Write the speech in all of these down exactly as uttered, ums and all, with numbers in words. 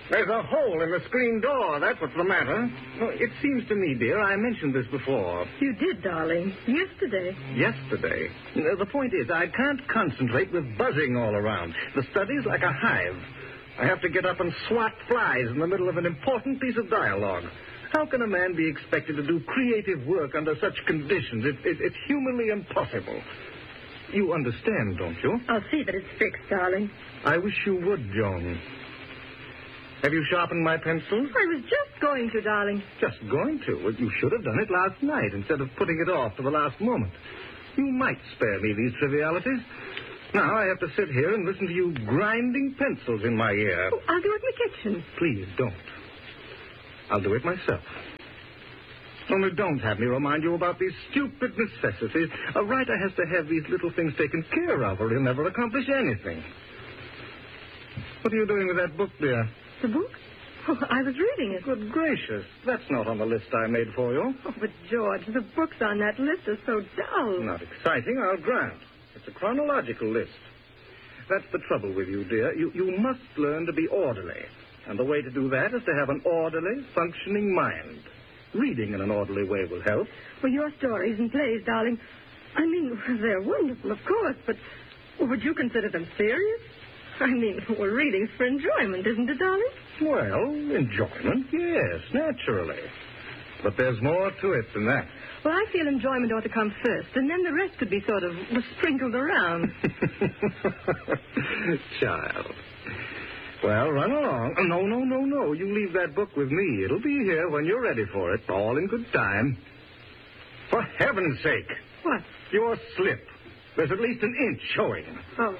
There's a hole in the screen door. That's what's the matter. Well, it seems to me, dear, I mentioned this before. You did, darling. Yesterday. Yesterday? The point is, I can't concentrate with buzzing all around. The study's like a hive. I have to get up and swat flies in the middle of an important piece of dialogue. How can a man be expected to do creative work under such conditions? It, it, it's humanly impossible. You understand, don't you? I'll see that it's fixed, darling. I wish you would, Joan. Have you sharpened my pencils? I was just going to, darling. Just going to? Well, you should have done it last night instead of putting it off to the last moment. You might spare me these trivialities. Now I have to sit here and listen to you grinding pencils in my ear. Oh, I'll do it in the kitchen. Please don't. I'll do it myself. Only don't have me remind you about these stupid necessities. A writer has to have these little things taken care of or he'll never accomplish anything. What are you doing with that book, dear? The book? Oh, I was reading it. Good gracious. That's not on the list I made for you. Oh, but, George, the books on that list are so dull. Not exciting, I'll grant. It's a chronological list. That's the trouble with you, dear. You, you must learn to be orderly. And the way to do that is to have an orderly, functioning mind. Reading in an orderly way will help. Well, your stories and plays, darling, I mean, they're wonderful, of course, but would you consider them serious? I mean, well, reading's for enjoyment, isn't it, darling? Well, enjoyment, yes, naturally. But there's more to it than that. Well, I feel enjoyment ought to come first, and then the rest could be sort of sprinkled around. Child. Well, run along. Oh, no, no, no, no. You leave that book with me. It'll be here when you're ready for it, all in good time. For heaven's sake. What? Your slip. There's at least an inch showing. Oh.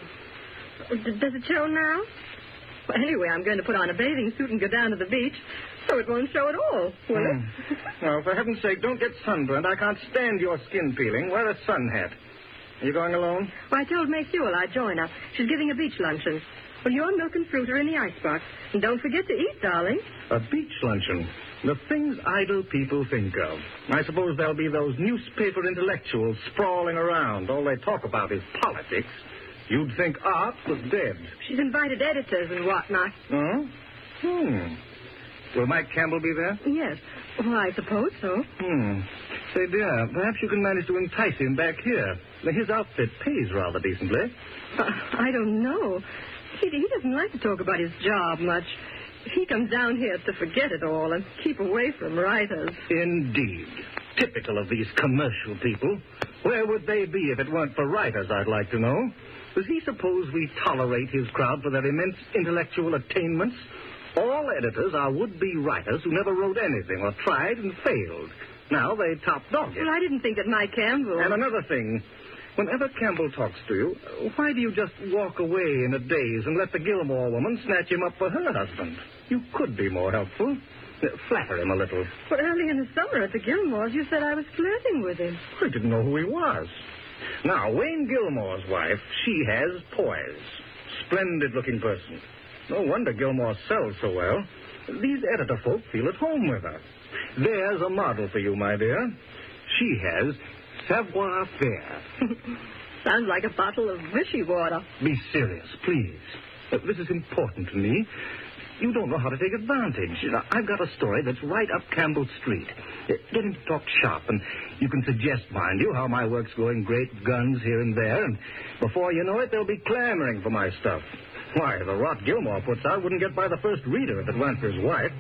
D- does it show now? Well, anyway, I'm going to put on a bathing suit and go down to the beach, so it won't show at all, will mm. it? Well, for heaven's sake, don't get sunburned. I can't stand your skin peeling. Wear a sun hat. Are you going alone? Well, I told May Sewell I'd join her. She's giving a beach luncheon. Well, your milk and fruit are in the icebox. And don't forget to eat, darling. A beach luncheon. The things idle people think of. I suppose there'll be those newspaper intellectuals sprawling around. All they talk about is politics. You'd think art was dead. She's invited editors and whatnot. Oh? Hmm. Will Mike Campbell be there? Yes. Well, I suppose so. Hmm. Say, dear, perhaps you can manage to entice him back here. His outfit pays rather decently. Uh, I don't know. He, he doesn't like to talk about his job much. He comes down here to forget it all and keep away from writers. Indeed. Typical of these commercial people. Where would they be if it weren't for writers, I'd like to know? Does he suppose we tolerate his crowd for their immense intellectual attainments? All editors are would-be writers who never wrote anything or tried and failed. Now they top dog it. Well, I didn't think that Mike Campbell... And another thing. Whenever Campbell talks to you, why do you just walk away in a daze and let the Gilmore woman snatch him up for her husband? You could be more helpful. Uh, flatter him a little. But early in the summer at the Gilmores, you said I was flirting with him. I didn't know who he was. Now, Wayne Gilmore's wife, she has poise. Splendid-looking person. No wonder Gilmore sells so well. These editor folk feel at home with her. There's a model for you, my dear. She has savoir-faire. Sounds like a bottle of wishy water. Be serious, please. Uh, this is important to me. You don't know how to take advantage. Uh, I've got a story that's right up Campbell Street. Uh, get him to talk shop, and you can suggest, mind you, how my work's going great guns here and there, and before you know it, they'll be clamoring for my stuff. Why, the rot Gilmore puts out wouldn't get by the first reader if it weren't for his wife.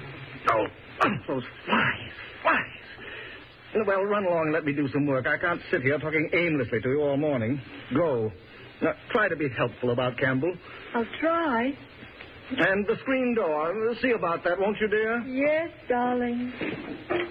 Oh, those flies, flies. Well, run along and let me do some work. I can't sit here talking aimlessly to you all morning. Go. Now, try to be helpful about Campbell. I'll try. And the screen door. See about that, won't you, dear? Yes, darling.